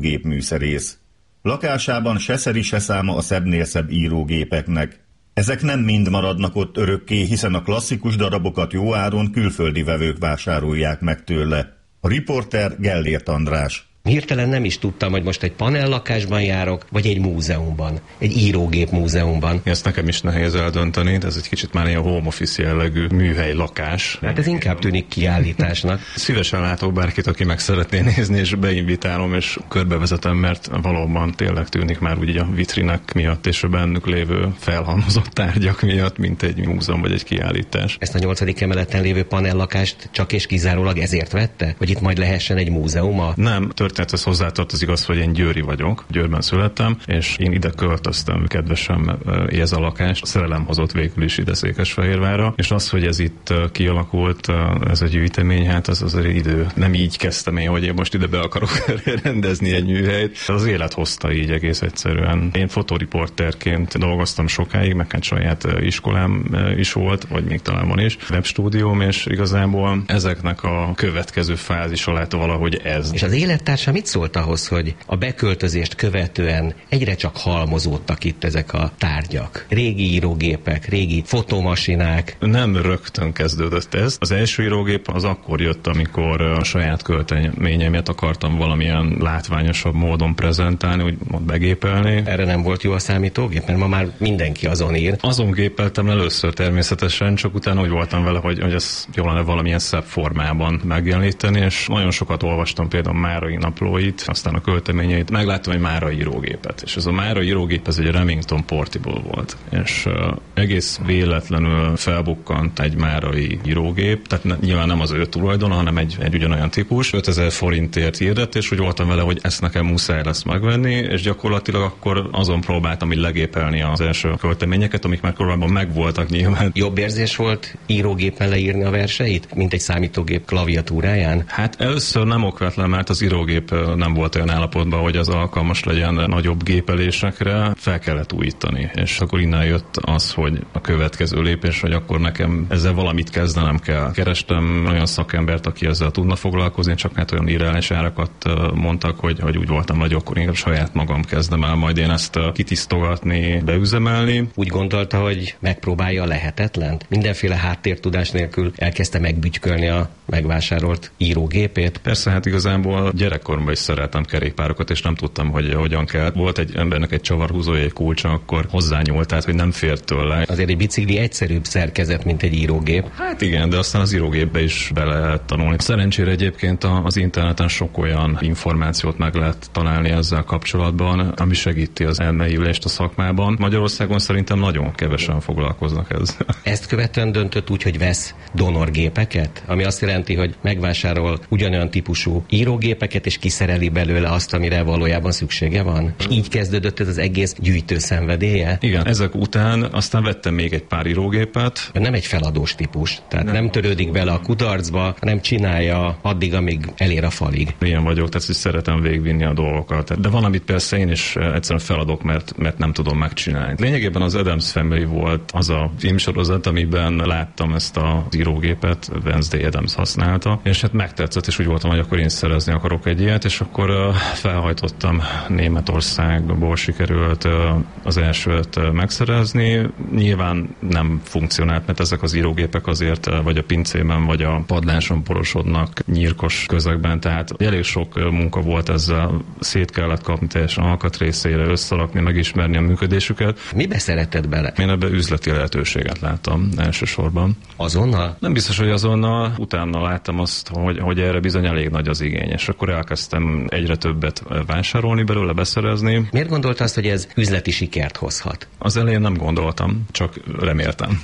írógépműszerész. Lakásában se szeri, se száma a szebbnél szebb írógépeknek. Ezek nem mind maradnak ott örökké, hiszen a klasszikus darabokat jó áron külföldi vevők vásárolják meg tőle. A riporter Gellért András. Hirtelen nem is tudtam, hogy most egy panellakásban járok, vagy egy múzeumban, egy írógép múzeumban. Ezt nekem is nehéz eldönteni, de ez egy kicsit már ilyen home office jellegű műhely lakás. Hát ez inkább tűnik kiállításnak. Szívesen látok bárkit, aki meg szeretné nézni, és beinvitálom, és körbevezetem, mert valóban tényleg tűnik már úgy a vitrinek miatt, és a bennük lévő felhalmozott tárgyak miatt, mint egy múzeum vagy egy kiállítás. Ezt a 8. emeleten lévő panellakást csak és kizárólag ezért vette? Hogy itt majd lehessen egy múzeuma? Nem, tehát ez hozzátartozik az, hogy én győri vagyok, Győrben születtem, és én ide költöztem kedvesem ez a lakást. A szerelem hozott végül is ide Székesfehérvárra, és az, hogy ez itt kialakult, ez a gyűjtemény, hát az azért idő. Nem így kezdtem én, hogy én most ide be akarok rendezni egy műhelyt. Az élet hozta így egész egyszerűen. Én fotoriporterként dolgoztam sokáig, meg hát saját iskolám is volt, vagy még talán van is, webstúdióm, és igazából ezeknek a következő fázis alá valahogy ez. És az élettársa mit szólt ahhoz, hogy a beköltözést követően egyre csak halmozódtak itt ezek a tárgyak? Régi írógépek, régi fotomasinák. Nem rögtön kezdődött ez. Az első írógép az akkor jött, amikor a saját költeményemet akartam valamilyen látványosabb módon prezentálni, úgy begépelni. Erre nem volt jó a számítógép, mert ma már mindenki azon ír. Azon gépeltem először természetesen, csak utána úgy voltam vele, hogy ez jó lenne valamilyen szebb formában megjeleníteni, és nagyon sokat olvastam például Márai naplóit, aztán a költeményeit, megláttam egy Márai írógépet, és ez a Márai írógép, ez egy Remington Portable volt, és egész véletlenül felbukkant egy Márai írógép, tehát nyilván nem az ő tulajdona, hanem egy ugyanolyan típus, 5000 forintért hirdett, és úgy voltam vele, hogy ezt nekem muszáj lesz megvenni, és gyakorlatilag akkor azon próbáltam így legépelni az első költeményeket, amik már korábban megvoltak nyilván. Jobb érzés volt írógépen leírni a verseit, mint egy számítógép klaviatúráján? Hát először nem okvetlen, mert az írógép nem volt olyan állapotban, hogy az alkalmas legyen nagyobb gépelésekre, fel kellett újítani. És akkor innen jött az, hogy a következő lépés, hogy akkor nekem ezzel valamit kezdenem kell. Kerestem olyan szakembert, aki ezzel tudna foglalkozni, csak hát olyan írálás árakat mondtak, hogy úgy voltam, hogy akkor inkább saját magam kezdem el majd én ezt kitisztogatni, beüzemelni. Úgy gondolta, hogy megpróbálja a lehetetlent? Mindenféle háttértudás nélkül elkezdte megbütykölni a megvásárolt írógépét? Persze, hát igazából gyerekkoromban is szereltem kerékpárokat, és nem tudtam, hogy hogyan kell. Volt egy embernek egy csavarhúzója, egy kulcsa, akkor hozzányúlt, tehát hogy nem fért tőle. Azért egy bicikli egyszerűbb szerkezet, mint egy írógép. Hát igen, de aztán az írógépbe is bele lehet tanulni. Szerencsére egyébként az interneten sok olyan információt meg lehet találni ezzel kapcsolatban, ami segíti az elmélyülést a szakmában. Magyarországon szerintem nagyon kevesen foglalkoznak ezzel. Ezt követően döntött úgy, hogy vesz donorgépeket, ami azt jelenti, hogy megvásárol ugyanolyan típusú írógépeket, és kiszereli belőle azt, amire valójában szüksége van. És így kezdődött ez az egész gyűjtő szenvedélye? Igen, ezek után aztán vettem még egy pár írógépet. Nem egy feladós típus, tehát nem törődik bele a kudarcba, hanem csinálja addig, amíg elér a falig. Ilyen vagyok, tehát hogy szeretem végigvinni a dolgokat. De van, amit persze én is egyszerűen feladok, mert nem tudom megcsinálni. Lényegében az Addams Family volt az a filmsorozat, amiben láttam ezt az írógépet, Wednesday Addams használta, és hát megtetszett, és úgy voltam, hogy akkor én szerezni akarok egy ilyet, és akkor felhajtottam, Németországból sikerült az elsőt megszerezni. Nyilván nem funkcionált, mert ezek az írógépek azért vagy a pincében, vagy a padláson porosodnak nyírkos közegben, tehát elég sok munka volt ezzel, szét kellett kapni teljesen alkatrészére, összerakni, megismerni a működésüket. Mibe szeretett bele? Én ebben üzleti lehetőséget láttam elsősorban. Azonnal? Nem biztos, hogy azonnal. Utána láttam azt, hogy erre bizony elég nagy az igény, és akkor elkezdtem egyre többet vásárolni belőle, beszerezni. Miért gondolt azt, hogy ez üzleti sikert hozhat? Az elején nem gondoltam, csak reméltem.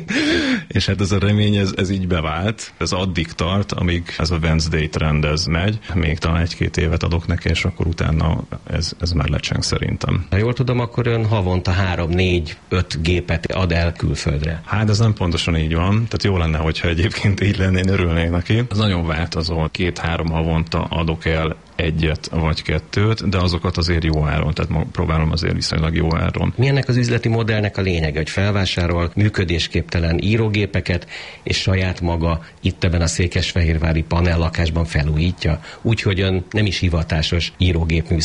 És hát ez a remény, ez így bevált. Ez addig tart, amíg ez a Wednesday trend ez megy. Még talán 1-2 évet adok neki, és akkor utána ez már lecseng szerintem. Ha jól tudom, akkor ön havonta 3-4-5 gépet ad el külföldre. Hát ez nem pontosan így van. Tehát jó lenne, hogyha egyébként így lenne, én örülnék neki. Ez nagyon változó. 2-3 havonta adok el egyet vagy kettőt, de azokat azért jó áron, tehát próbálom azért viszonylag jó áron. Mi ennek az üzleti modellnek a lényege, hogy felvásárol működésképtelen írógépeket, és saját maga itt ebben a székesfehérvári panellakásban felújítja, úgyhogy ön nem is hivatásos írógépműszerész.